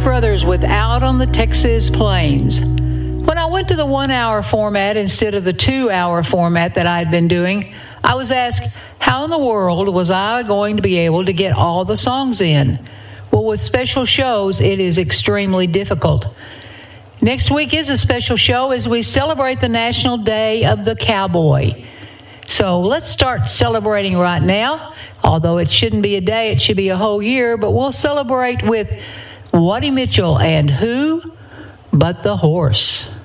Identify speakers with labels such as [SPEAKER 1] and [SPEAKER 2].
[SPEAKER 1] Brothers with Out on the Texas Plains. When I went to the 1 hour format instead of the 2 hour format that I had been doing, I was asked, how in the world was I going to be able to get all the songs in? Well, with special shows, it is extremely difficult. Next week is a special show as we celebrate the National Day of the Cowboy. So let's start celebrating right now. Although it shouldn't be a day, it should be a whole year, but we'll celebrate with Waddy Mitchell and Who But the Horse.